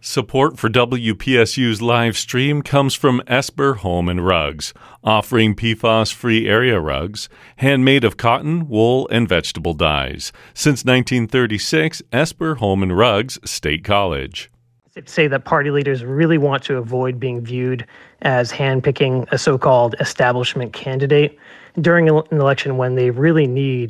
Support for WPSU's live stream comes from Esper Home and Rugs, offering PFAS-free area rugs, handmade of cotton, wool, and vegetable dyes. Since 1936, Esper Home and Rugs, State College. Say that party leaders really want to avoid being viewed as handpicking a so-called establishment candidate during an election when they really need